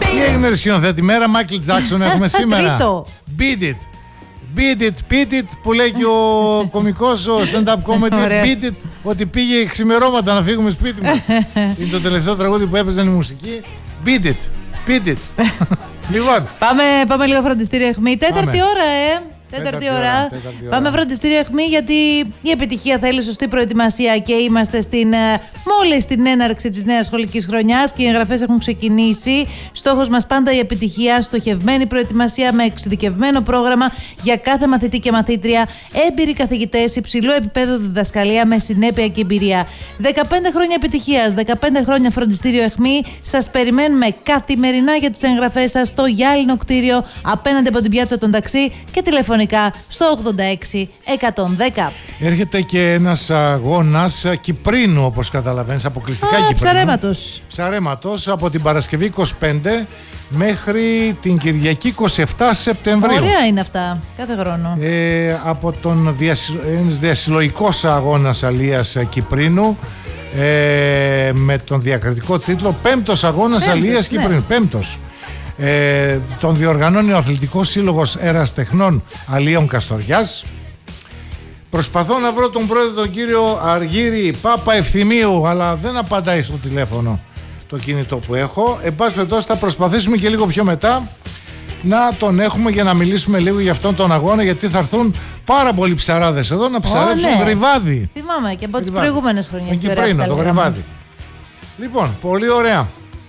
Τι έγινε σκηνοθέτη, μέρα Μάικλ Τζάκσον έχουμε σήμερα. Τρίτο. Beat it, που λέει και ο κωμικός, ο stand-up comedy. Beat it, ότι πήγε ξημερώματα να φύγουμε σπίτι μας. Είναι το τελευταίο τραγούδι που έπαιζαν η μουσική. Beat it. Λοιπόν, Πάμε λίγο φροντιστήριο αιχμή. Τέταρτη ώρα, Τέταρτη ώρα. Πάμε φροντιστήριο αιχμή, γιατί η επιτυχία θέλει σωστή προετοιμασία και είμαστε μόλις στην έναρξη της νέας σχολικής χρονιάς και οι εγγραφές έχουν ξεκινήσει. Στόχος μας πάντα η επιτυχία, στοχευμένη προετοιμασία με εξειδικευμένο πρόγραμμα για κάθε μαθητή και μαθήτρια, έμπειροι καθηγητές, υψηλό επίπεδο διδασκαλία με συνέπεια και εμπειρία. 15 χρόνια επιτυχίας, 15 χρόνια φροντιστήριο αιχμή. Σας περιμένουμε καθημερινά για τις εγγραφές σας στο γυάλινο κτίριο απέναντι από την πιάτσα των ταξί και τηλεφωνικά στο 86-110. Έρχεται και ένας αγώνας Κυπρίνου, όπως καταλαβαίνεις, αποκλειστικά Κυπρίνου. Ψαρέματος από την Παρασκευή 25 μέχρι την Κυριακή 27 Σεπτεμβρίου. Ωραία είναι αυτά, κάθε χρόνο. Από τον διασυλλογικός αγώνας αλίας Κυπρίνου, με τον διακριτικό τίτλο Πέμπτος αγώνας αλίας Κυπρίνου. Πέμπτος. Τον διοργανώνει ο Αθλητικός Σύλλογος Εραστεχνών Αλίων Καστοριάς. Προσπαθώ να βρω τον πρόεδρο, τον κύριο Αργύρη Πάπα Ευθυμίου, αλλά δεν απαντάει στο τηλέφωνο το κινητό που έχω. Εν πάση περιπτώσει, θα προσπαθήσουμε και λίγο πιο μετά να τον έχουμε για να μιλήσουμε λίγο για αυτόν τον αγώνα, γιατί θα έρθουν πάρα πολλοί ψαράδες εδώ να ψαρέψουν γρυβάδι. Θυμάμαι και από τις προηγούμενες χρονιές. Κυπρίνο, το γρυβάδι. Λοιπόν, πολύ ωραία.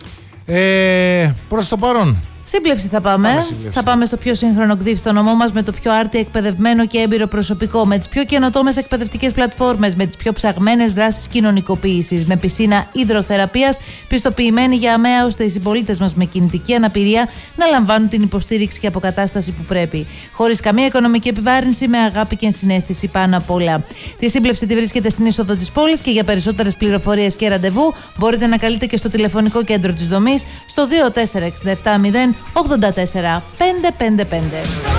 Προς το παρόν, σύμπλευση θα πάμε. Θα πάμε στο πιο σύγχρονο κτίρι στο νομό μας, με το πιο άρτιο εκπαιδευμένο και έμπειρο προσωπικό, με τις πιο καινοτόμες εκπαιδευτικές πλατφόρμες, με τις πιο ψαγμένες δράσεις κοινωνικοποίησης, με πισίνα υδροθεραπείας, πιστοποιημένη για ΑΜΕΑ, ώστε οι συμπολίτες μας με κινητική αναπηρία να λαμβάνουν την υποστήριξη και αποκατάσταση που πρέπει. Χωρίς καμία οικονομική επιβάρυνση, με αγάπη και συναίσθηση πάνω απ' όλα. Τη σύμπλευση τη βρίσκεται στην είσοδο της πόλης και για περισσότερες πληροφορίες και ραντεβού μπορείτε να καλείτε και στο τηλεφωνικό κέντρο της δομής στο 2467 084 555.